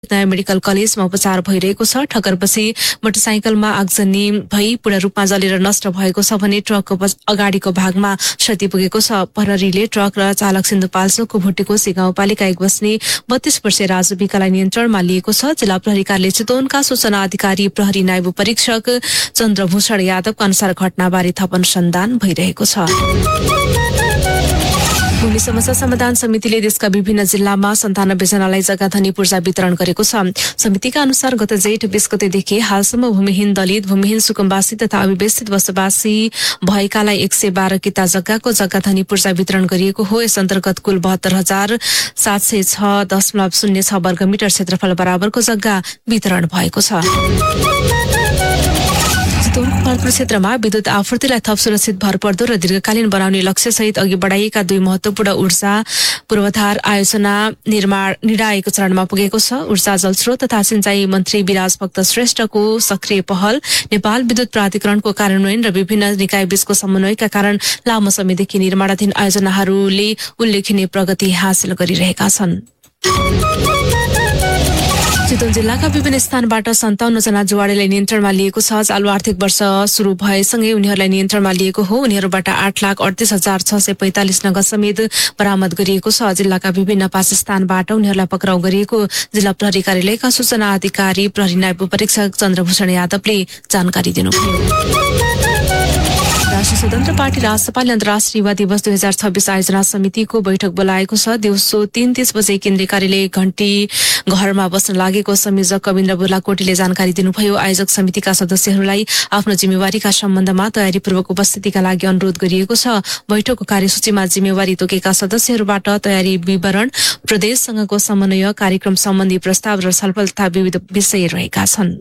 नयाँ मेडिकल कलेजमा उपचार भइरहेको छ। ठक्करपछि मोटरसाइकलमा आगजनी भई पूर्ण रूपमा जलेर नष्ट भएको छ भने ट्रकको अगाडिको भागमा क्षति पुगेको छ। प्रहरीले ट्रक र चालक सिन्धुपाल्चोकको भुटेकोसी गाउँपालिका 1 बस्ने 32 वर्षीय राजु विकालाई नियन्त्रणमा लिएको छ। जिल्ला प्रहरी कार्यालय चितवनका सूचना अधिकारी प्रहरी नायब परीक्षक चन्द्रभूषण यादवका अनुसार घटनाबारे थप अनुसन्धान भइरहेको छ। भूमि समस्या समाधान समितिले देशका विभिन्न जिल्लामा 97 जनालाई जग्गाधनी पूर्जा वितरण गरेको छ। समितिका अनुसार गत जेठ 20 गतेदेखि हालसम्म भूमिहीन दलित, भूमिहीन सुकुम्बासी तथा अव्यवस्थित बसोबासी भएकालाई 112 किता जग्गाको जग्गाधनी पूर्जा वितरण गरिएको हो। यस अन्तर्गत कुल 72,706.06 वर्ग मिटर क्षेत्रफल बराबरको जग्गा वितरण भएको छ। चितवनको भरतपुर क्षेत्रमा विद्युत आपूर्तिलाई थप सुरक्षित, भरपर्दो र दीर्घकालीन बनाउने लक्ष्यसहित अघि बढाइएका 2 महत्वपूर्ण ऊर्जा पूर्वाधार आयोजना निर्णायक चरणमा पुगेको छ। ऊर्जा, जलस्रोत तथा सिंचाई मन्त्री विराज भक्त श्रेष्ठको सक्रिय पहल, नेपाल विद्युत प्राधिकरणको कार्यान्वयन र विभिन्न निकाय बीचको समन्वयका कारण लामो समयदेखि निर्माणाधीन आयोजनाहरूले उल्लेखनीय प्रगति हासिल गरिरहेका छन्। चितवन जिल्लाका विभिन्न स्थानबाट 57 जना जुवाडेलाई नियन्त्रणमा लिएको छ। चालु आर्थिक वर्ष सुरु भएसँगै उनीहरूलाई नियन्त्रणमा लिएको हो। उनीहरूबाट 8,38,645 नगद समेत बरामद गरिएको छ। जिल्लाका विभिन्न 5 स्थानबाट उनीहरूलाई पक्राउ गरिएको जिल्ला प्रहरी कार्यालयका सूचना अधिकारी प्रहरी नायब परीक्षक चन्द्रभूषण यादवले जानकारी दिनुभयो। राष्ट्रिय स्वतन्त्र पार्टी राजसपाले अन्तर्राष्ट्रिय युवा दिवस 2026 आयोजना समितिको बैठक बोलाएको छ। दिउँसो 3:30 बजे केन्द्रीय कार्यालय घण्टी घरमा बस्न लागेको संयोजक कविन्द्र बुर्लाकोटीले जानकारी दिनुभयो। आयोजक समितिका सदस्यहरूलाई आफ्नो जिम्मेवारीका सम्बन्धमा तयारीपूर्वक उपस्थितिका लागि अनुरोध गरिएको छ। बैठकको कार्यसूचीमा जिम्मेवारी तोकेका सदस्यहरूबाट तयारी विवरण, प्रदेशसँगको समन्वय, कार्यक्रम सम्बन्धी प्रस्ताव र छलफल तथा विविध विषय रहेका छन्।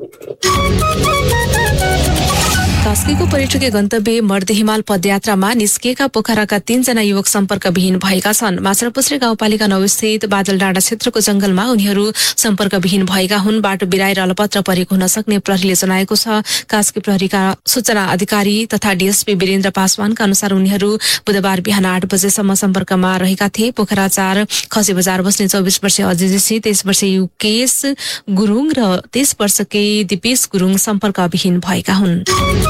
कास्कीको पर्यटकीय गन्तव्य मर्दे हिमाल पदयात्रामा निस्किएका पोखराका 3 जना युवक सम्पर्कविहीन भएका छन्। माछापुछ्रे गाउँपालिका 9 स्थित बादल डाँडा क्षेत्रको जंगलमा उनीहरू सम्पर्कविहीन भएका हुन्। बाटो बिराएर अलपत्र परेको हुन सक्ने प्रहरीले जनाएको छ। कास्की प्रहरीका सूचना अधिकारी तथा डीएसपी वीरेन्द्र पासवानका अनुसार उनीहरू बुधबार बिहान 8 बजेसम्म सम्पर्कमा रहेका थिए। पोखरा 4 खसी बजार बस्ने 24 वर्षीय अजिजेसी, 23 वर्षीय युकेश गुरुङ र 23 वर्षकै दिपेश गुरुङ सम्पर्कविहीन भएका हुन्।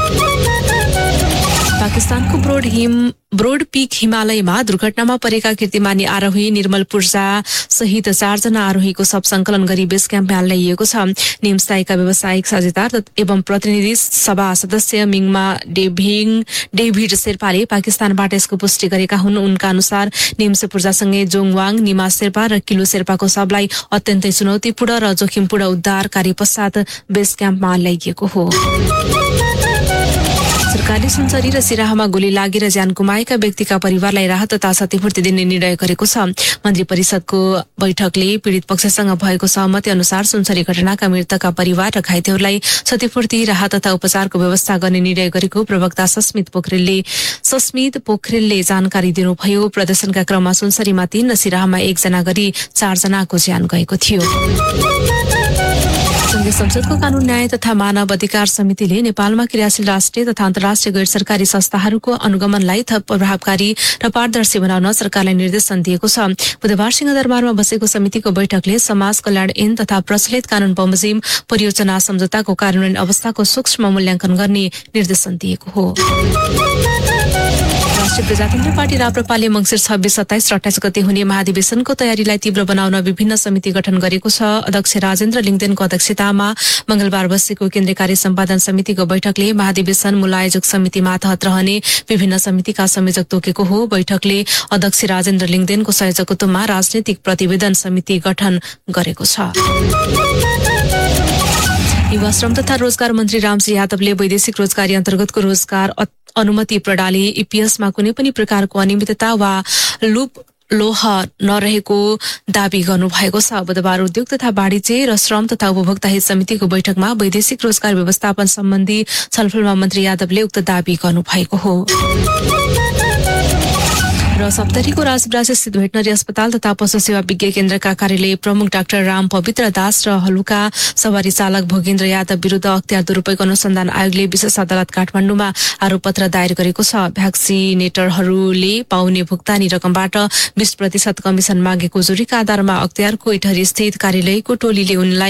पाकिस्तानको ब्रोड पीक हिमालयमा दुर्घटनामा परेका कीर्तिमानी आरोही निर्मल पूर्जा सहित 4 जना आरोहीको शव संकलन गरी बेस क्याम्पमा ल्याइएको छ। निम्सताईका व्यावसायिक साझेदार एवं प्रतिनिधि सभा सदस्य मिङमा डेभिड शेर्पाले पाकिस्तानबाट यसको पुष्टि गरेका हुन्। उनका अनुसार निम्स पूर्जासँगै जोङवाङ, निमा शेर्पा र किलो शेर्पाको शवलाई अत्यन्तै चुनौतीपूर्ण र जोखिमपूर्ण उद्धार कार्य पश्चात बेस क्याम्पमा ल्याइएको हो। सरकारले सुनसरी र सिराहामा गोली लागेर ज्यान गुमाएका व्यक्तिका परिवारलाई राहत तथा क्षतिपूर्ति दिने निर्णय गरेको छ। मन्त्री परिषदको बैठकले पीडित पक्षसँग भएको सहमति अनुसार सुनसरी घटनाका मृतकका परिवार र घाइतेहरूलाई क्षतिपूर्ति, राहत तथा उपचारको व्यवस्था गर्ने निर्णय गरेको प्रवक्ता सस्मित पोखरेलले जानकारी दिनुभयो। प्रदर्शनका क्रममा सुनसरीमा 3 र सिराहामा 1 जना गरी 4 जनाको ज्यान गएको थियो। संघीय संसदको कानून, न्याय तथा मानव अधिकार समितिले नेपालमा क्रियाशील राष्ट्रिय तथा अन्तर्राष्ट्रिय गैर सरकारी संस्थाहरूको अनुगमनलाई थप प्रभावकारी र पारदर्शी बनाउन सरकारलाई निर्देशन दिएको छ। बुधबार सिंहदरबारमा बसेको समितिको बैठकले समाज कल्याण ऐन तथा प्रचलित कानून बमोजिम परियोजना सम्झौताको कार्यान्वयन अवस्थाको सूक्ष्म मूल्याङ्कन गर्ने निर्देशन दिएको हो। राष्ट्रिय प्रजातन्त्र पार्टी राप्रपाले मङ्सिर 26, 27 र 28 गते हुने महाधिवेशनको तयारीलाई तीव्र बनाउन विभिन्न समिति गठन गरेको छ। अध्यक्ष राजेन्द्र लिङदेनको अध्यक्षतामा मंगलबार बसेको केन्द्रीय कार्य सम्पादन समितिको बैठकले महाधिवेशन मूल आयोजक समिति मातहत रहने विभिन्न समितिका संयोजक तोकेको हो। बैठकले अध्यक्ष राजेन्द्र लिङदेनको संयोजकत्वमा राजनीतिक प्रतिवेदन समिति गठन गरेको छ। युवा श्रम तथा रोजगार मन्त्री रामजी यादवले वैदेशिक रोजगारी अन्तर्गतको रोजगार अनुमति प्रणाली ईपीएसमा कुनै पनि प्रकारको अनियमितता वा लोह नरहेको दावी गर्नुभएको छ। बुधबार उद्योग तथा वाणिज्य र श्रम तथा उपभोक्ता हित समितिको बैठकमा वैदेशिक रोजगार व्यवस्थापन सम्बन्धी छलफलमा मन्त्री यादवले उक्त दावी गर्नुभएको हो। र सप्तरीको राजविराज स्थित भेटनरी अस्पताल तथा पशु सेवा विज्ञ केन्द्रका कार्यालय प्रमुख डाक्टर राम पवित्र दास र हलुका सवारी चालक भोगेन्द्र यादव विरुद्ध अख्तियार दुरूपयोग अनुसन्धान आयोगले विशेष अदालत काठमाडौँमा आरोप पत्र दायर गरेको छ। भ्याक्सिनेटरहरूले पाउने भुक्तानी रकमबाट 20% कमिसन मागेको जुरीका आधारमा अख्तियारको इटहरी स्थित कार्यालयको टोलीले उनलाई